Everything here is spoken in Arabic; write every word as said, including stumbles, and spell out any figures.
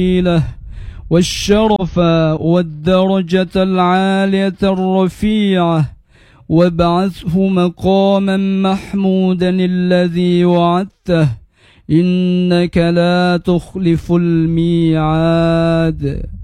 الفضيلة والشرف والدرجة العالية الرفيعة، وابعثه مقاما محمودا الذي وعدته، إنك لا تخلف الميعاد.